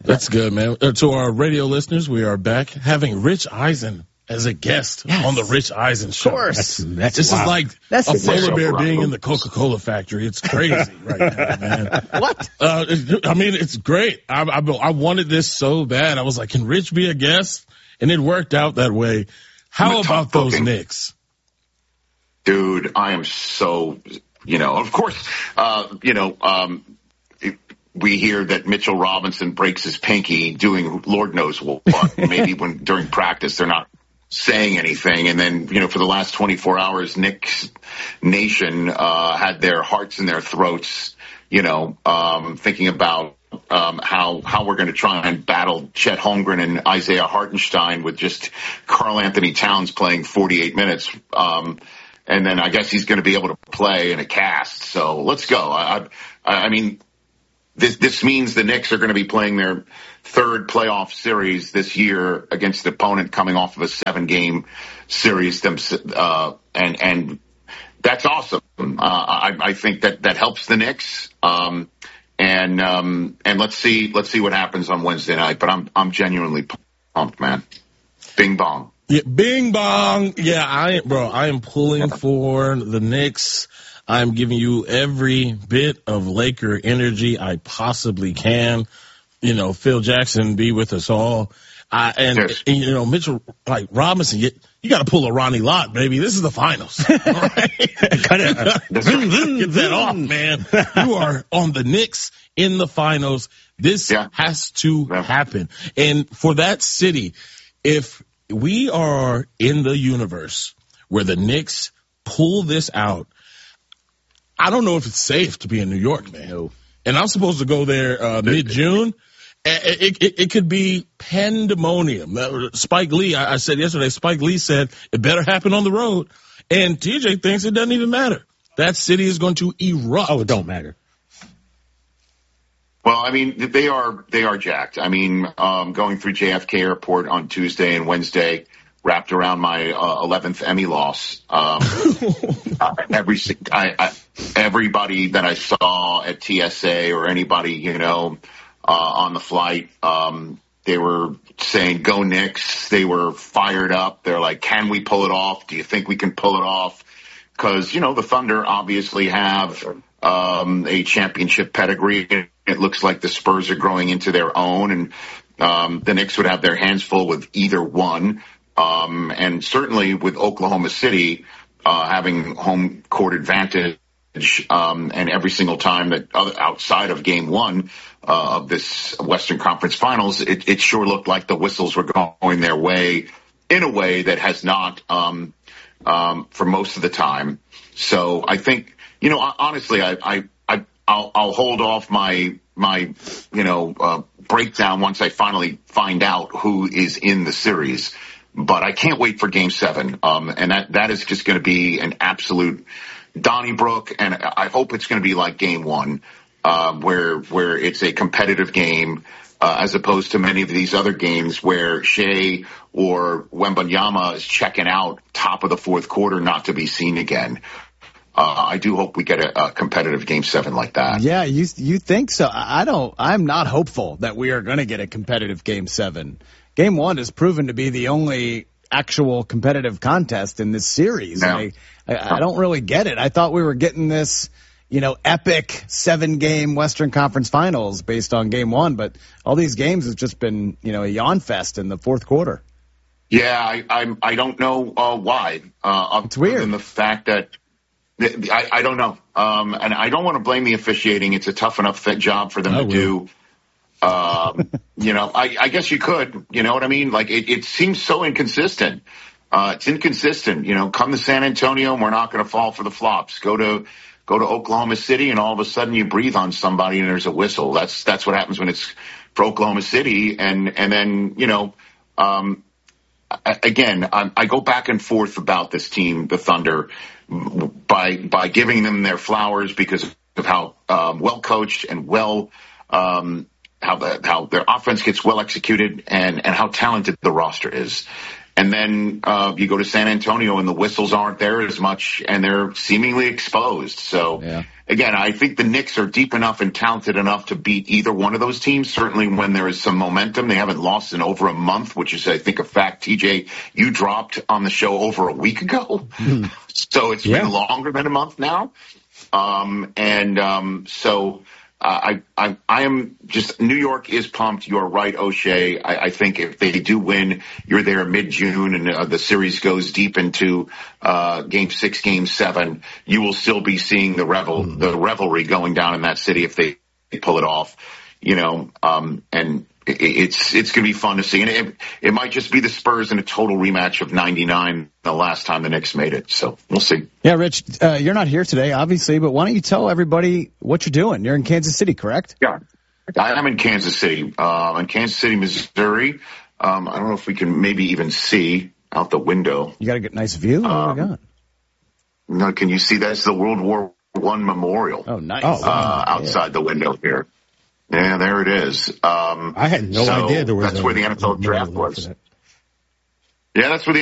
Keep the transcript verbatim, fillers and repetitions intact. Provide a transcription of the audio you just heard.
That's good, man. Uh, to our radio listeners, we are back having Rich Eisen as a guest yes. on the Rich Eisen Show. Of course. That's, that's this wow. is like that's a polar bear being in the Coca-Cola factory. It's crazy right now, man. What? Uh, I mean, it's great. I, I, I wanted this so bad. I was like, can Rich be a guest? And it worked out that way. How about those Knicks? Dude, I am so, you know, of course, uh, you know, um, it, we hear that Mitchell Robinson breaks his pinky doing Lord knows what. Maybe when during practice they're not saying anything. And then, you know, for the last twenty-four hours, Knicks Nation uh, had their hearts in their throats, you know, um, thinking about um, how how we're going to try and battle Chet Holmgren and Isaiah Hartenstein with just Karl Anthony Towns playing forty-eight minutes. Um, and then I guess he's going to be able to play in a cast. So let's go. I, I, I mean, this this means the Knicks are going to be playing their third playoff series this year against an opponent coming off of a seven-game series. Uh, and and that's awesome. Uh, I, I think that that helps the Knicks. Um, and um, and let's see let's see what happens on Wednesday night. But I'm I'm genuinely pumped, man. Bing bong. Yeah, bing bong. Yeah, I bro, I am pulling for the Knicks. I'm giving you every bit of Laker energy I possibly can. You know, Phil Jackson be with us all. I, and, yes. and, you know, Mitchell, like Robinson, you, you got to pull a Ronnie Lott, baby. This is the finals. All right? Get that off, man. You are on the Knicks in the finals. This yeah. has to yeah. happen. And for that city, if we are in the universe where the Knicks pull this out, I don't know if it's safe to be in New York, man. No. And I'm supposed to go there uh, mid-June. It, it, it could be pandemonium. Spike Lee, I, I said yesterday, Spike Lee said it better happen on the road. And T J thinks it doesn't even matter. That city is going to erupt. Oh, it don't matter. Well, I mean, they are they are jacked. I mean, um, going through J F K Airport on Tuesday and Wednesday, wrapped around my uh, eleventh Emmy loss. Um, every I, I, everybody that I saw at T S A or anybody, you know, uh, on the flight, um, they were saying, "Go Knicks." They were fired up. They're like, "Can we pull it off? Do you think we can pull it off?" Because, you know, the Thunder obviously have um, a championship pedigree. It looks like the Spurs are growing into their own, and um, the Knicks would have their hands full with either one. Um, and certainly with Oklahoma City uh, having home court advantage, um, and every single time that other, outside of game one uh, of this Western Conference Finals, it, it sure looked like the whistles were going their way in a way that has not um, um, for most of the time. So I think, you know, honestly, I, I, I I'll, I'll hold off my my you know uh, breakdown once I finally find out who is in the series. But I can't wait for Game Seven, um, and that that is just going to be an absolute Donnybrook, and I hope it's going to be like Game One, uh, where where it's a competitive game, uh, as opposed to many of these other games where Shea or Wembanyama is checking out top of the fourth quarter, not to be seen again. Uh, I do hope we get a, a competitive Game Seven like that. Yeah, you you think so? I don't. I'm not hopeful that we are going to get a competitive Game Seven. Game one has proven to be the only actual competitive contest in this series. No. I, I, I don't really get it. I thought we were getting this, you know, epic seven-game Western Conference Finals based on game one, but all these games have just been, you know, a yawn fest in the fourth quarter. Yeah, I I, I don't know uh, why. Uh, it's weird. Other than the fact that I, I don't know, um, and I don't want to blame the officiating. It's a tough enough job for them I to will. do. Um, you know, I, I guess you could, you know what I mean? Like it, it seems so inconsistent. Uh, it's inconsistent, you know, come to San Antonio and we're not going to fall for the flops. Go to, go to Oklahoma City and all of a sudden you breathe on somebody and there's a whistle. That's, that's what happens when it's for Oklahoma City. And, and then, you know, um, again, I, I go back and forth about this team, the Thunder, by, by giving them their flowers because of how, um, well coached and well, um, how the how their offense gets well executed and, and how talented the roster is. And then uh, you go to San Antonio and the whistles aren't there as much and they're seemingly exposed. So, yeah. Again, I think the Knicks are deep enough and talented enough to beat either one of those teams. Certainly when there is some momentum. They haven't lost in over a month, which is, I think, a fact, T J, you dropped on the show over a week ago. So it's yeah. been longer than a month now. Um, and um, so uh, I, I, I am just, New York is pumped. You're right, O'Shea. I, I think if they do win, you're there mid-June and uh, the series goes deep into uh, game six, game seven, you will still be seeing the revel, mm. the revelry going down in that city if they pull it off, you know, um, and it, it's, it's going to be fun to see. And it, it might just be the Spurs in a total rematch of ninety-nine, the last time the Knicks made it. So we'll see. Yeah, Rich, uh, you're not here today, obviously, but why don't you tell everybody what you're doing? You're in Kansas City, correct? Yeah, I'm in Kansas City, uh, in Kansas City, Missouri. Um, I don't know if we can maybe even see out the window. You got a good, nice view? What um, do we got? No, can you see that's the World War One memorial? Oh, nice. Uh, wow. Outside yeah. the window here. Yeah, there it is. Um, I had no so idea there was that's a, where the N F L draft was. Yeah, that's where the